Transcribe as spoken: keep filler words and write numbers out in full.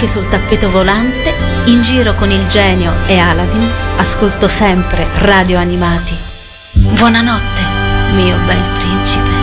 Anche sul tappeto volante, in giro con il genio e Aladdin, ascolto sempre radio animati. Buonanotte, mio bel principe.